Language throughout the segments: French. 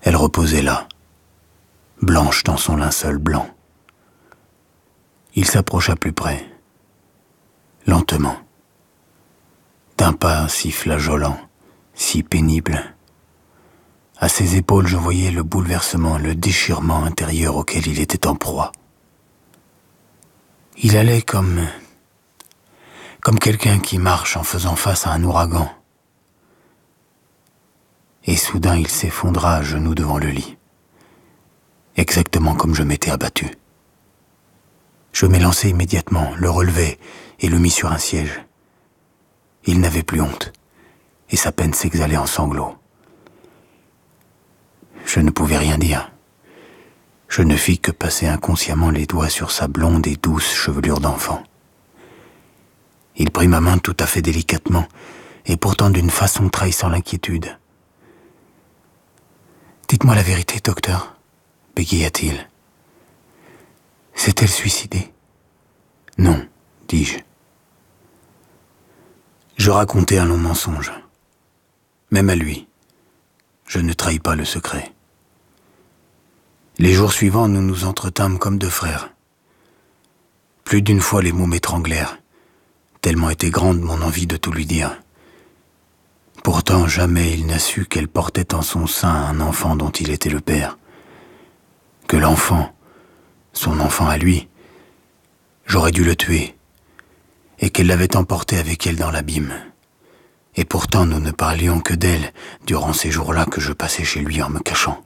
Elle reposait là, blanche dans son linceul blanc. Il s'approcha plus près, lentement, d'un pas si flageolant, si pénible. À ses épaules, je voyais le bouleversement, le déchirement intérieur auquel il était en proie. Il allait comme quelqu'un qui marche en faisant face à un ouragan. Et soudain, il s'effondra à genoux devant le lit, exactement comme je m'étais abattu. Je m'élançai immédiatement, le relevai et le mis sur un siège. Il n'avait plus honte, et sa peine s'exhalait en sanglots. Je ne pouvais rien dire. Je ne fis que passer inconsciemment les doigts sur sa blonde et douce chevelure d'enfant. Il prit ma main tout à fait délicatement, et pourtant d'une façon trahissant l'inquiétude. « Dites-moi la vérité, docteur, » bégaya-t-il. « S'est-elle suicidée ?»« Non, dis-je. » Je racontai un long mensonge. Même à lui, je ne trahis pas le secret. Les jours suivants, nous nous entretînmes comme deux frères. Plus d'une fois, les mots m'étranglèrent, tellement était grande mon envie de tout lui dire. Pourtant, jamais il n'a su qu'elle portait en son sein un enfant dont il était le père. Que l'enfant, son enfant à lui, j'aurais dû le tuer, et qu'elle l'avait emporté avec elle dans l'abîme. Et pourtant, nous ne parlions que d'elle durant ces jours-là que je passais chez lui en me cachant.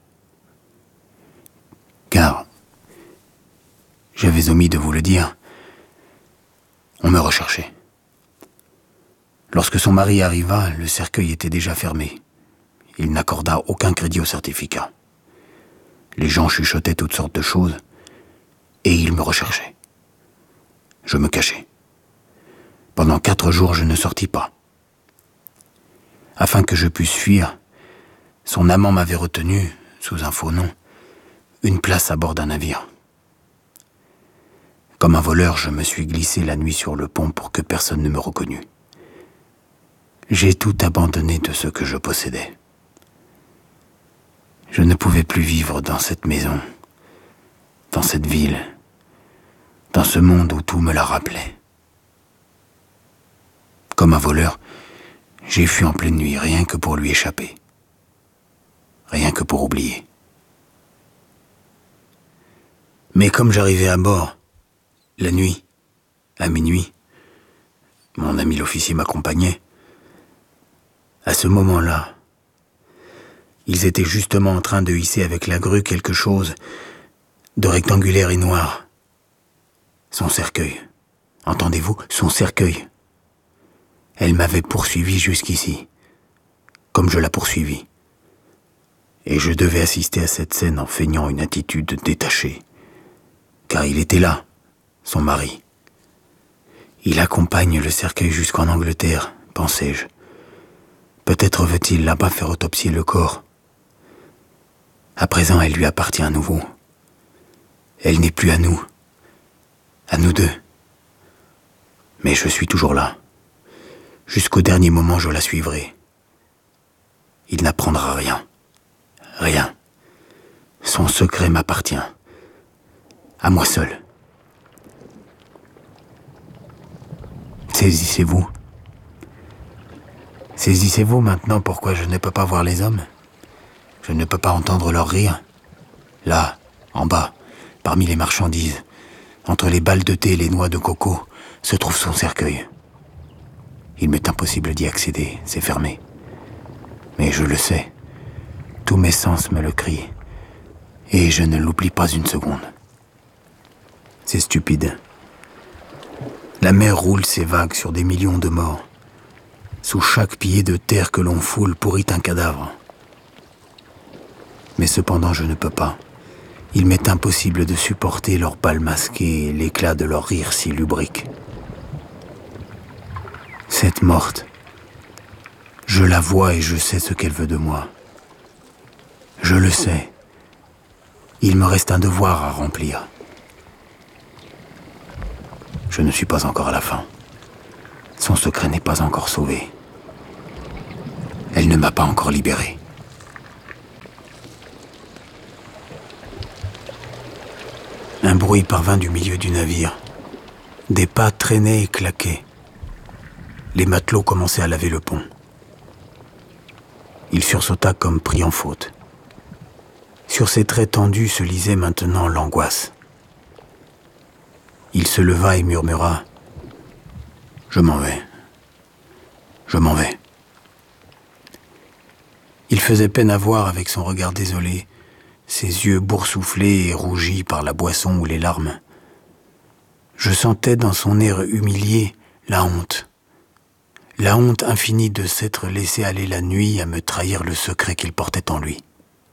Car, j'avais omis de vous le dire, on me recherchait. Lorsque son mari arriva, le cercueil était déjà fermé. Il n'accorda aucun crédit au certificat. Les gens chuchotaient toutes sortes de choses, et ils me recherchaient. Je me cachais. Pendant 4 jours, je ne sortis pas. Afin que je puisse fuir, son amant m'avait retenu, sous un faux nom, une place à bord d'un navire. Comme un voleur, je me suis glissé la nuit sur le pont pour que personne ne me reconnût. J'ai tout abandonné de ce que je possédais. Je ne pouvais plus vivre dans cette maison, dans cette ville, dans ce monde où tout me la rappelait. Comme un voleur, j'ai fui en pleine nuit, rien que pour lui échapper. Rien que pour oublier. Mais comme j'arrivais à bord, la nuit, à minuit, mon ami l'officier m'accompagnait. À ce moment-là, ils étaient justement en train de hisser avec la grue quelque chose de rectangulaire et noir. Son cercueil. Entendez-vous, son cercueil. Elle m'avait poursuivi jusqu'ici, comme je la poursuivis. Et je devais assister à cette scène en feignant une attitude détachée. Car il était là, son mari. Il accompagne le cercueil jusqu'en Angleterre, pensai-je. Peut-être veut-il là-bas faire autopsier le corps. À présent, elle lui appartient à nouveau. Elle n'est plus à nous deux. Mais je suis toujours là. Jusqu'au dernier moment, je la suivrai. Il n'apprendra rien. Rien. Son secret m'appartient. À moi seul. Saisissez-vous. Saisissez-vous maintenant pourquoi je ne peux pas voir les hommes. Je ne peux pas entendre leur rire. Là, en bas, parmi les marchandises, entre les balles de thé et les noix de coco, se trouve son cercueil. Il m'est impossible d'y accéder, c'est fermé. Mais je le sais. Tous mes sens me le crient. Et je ne l'oublie pas une seconde. C'est stupide. La mer roule ses vagues sur des millions de morts. Sous chaque pied de terre que l'on foule pourrit un cadavre. Mais cependant, je ne peux pas. Il m'est impossible de supporter leurs balles masquées et l'éclat de leur rire si lubrique. Cette morte, je la vois et je sais ce qu'elle veut de moi. Je le sais. Il me reste un devoir à remplir. Je ne suis pas encore à la fin. Son secret n'est pas encore sauvé. Elle ne m'a pas encore libéré. Un bruit parvint du milieu du navire. Des pas traînaient et claquaient. Les matelots commençaient à laver le pont. Il sursauta comme pris en faute. Sur ses traits tendus se lisait maintenant l'angoisse. Il se leva et murmura « Je m'en vais. Je m'en vais. » Il faisait peine à voir avec son regard désolé, ses yeux boursouflés et rougis par la boisson ou les larmes. Je sentais dans son air humilié la honte infinie de s'être laissé aller la nuit à me trahir le secret qu'il portait en lui.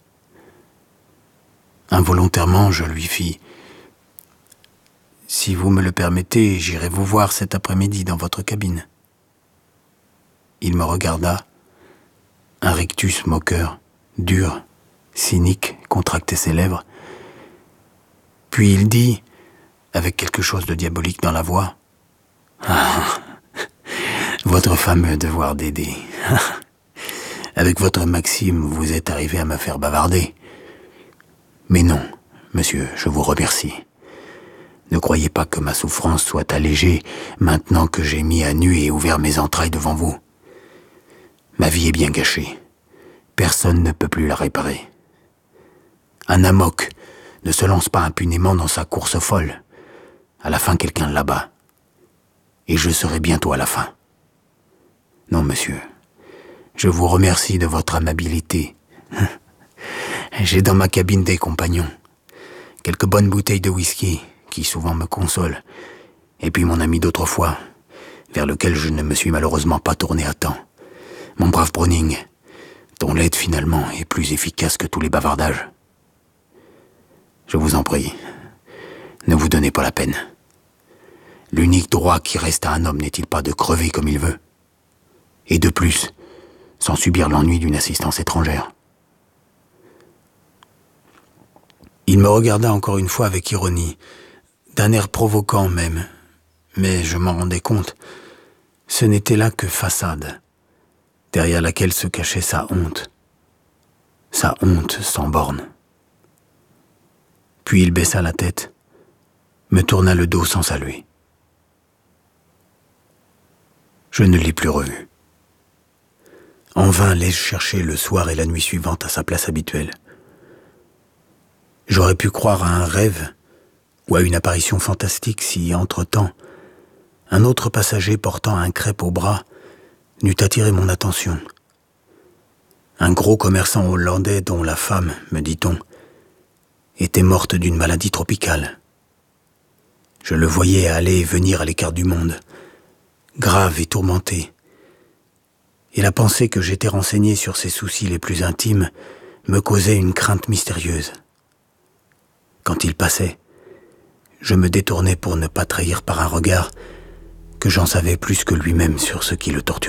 Involontairement, je lui fis « Si vous me le permettez, j'irai vous voir cet après-midi dans votre cabine. » Il me regarda. Un rictus moqueur, dur, cynique, contractait ses lèvres. Puis il dit, avec quelque chose de diabolique dans la voix, « Ah, votre fameux devoir d'aider. Avec votre maxime, vous êtes arrivé à me faire bavarder. Mais non, monsieur, je vous remercie. Ne croyez pas que ma souffrance soit allégée maintenant que j'ai mis à nu et ouvert mes entrailles devant vous. Ma vie est bien gâchée. Personne ne peut plus la réparer. Un amok ne se lance pas impunément dans sa course folle. À la fin, quelqu'un l'abat. Et je serai bientôt à la fin. Non, monsieur, je vous remercie de votre amabilité. J'ai dans ma cabine des compagnons. Quelques bonnes bouteilles de whisky, qui souvent me consolent. Et puis mon ami d'autrefois, vers lequel je ne me suis malheureusement pas tourné à temps. Mon brave Browning, dont l'aide finalement est plus efficace que tous les bavardages. Je vous en prie, ne vous donnez pas la peine. L'unique droit qui reste à un homme n'est-il pas de crever comme il veut? Et de plus, sans subir l'ennui d'une assistance étrangère. Il me regarda encore une fois avec ironie, d'un air provoquant même, mais je m'en rendais compte, ce n'était là que façade, derrière laquelle se cachait sa honte sans borne. Puis il baissa la tête, me tourna le dos sans saluer. Je ne l'ai plus revu. En vain l'ai-je cherché le soir et la nuit suivante à sa place habituelle. J'aurais pu croire à un rêve ou à une apparition fantastique si, entre-temps, un autre passager portant un crêpe au bras n'eût attiré mon attention. Un gros commerçant hollandais dont la femme, me dit-on, était morte d'une maladie tropicale. Je le voyais aller et venir à l'écart du monde, grave et tourmenté. Et la pensée que j'étais renseigné sur ses soucis les plus intimes me causait une crainte mystérieuse. Quand il passait, je me détournais pour ne pas trahir par un regard que j'en savais plus que lui-même sur ce qui le torturait.